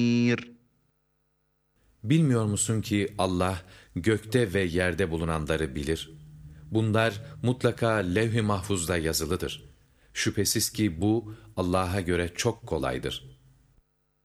Bilmiyor musun ki Allah gökte ve yerde bulunanları bilir. Bunlar mutlaka levh-i mahfuzda yazılıdır. Şüphesiz ki bu Allah'a göre çok kolaydır.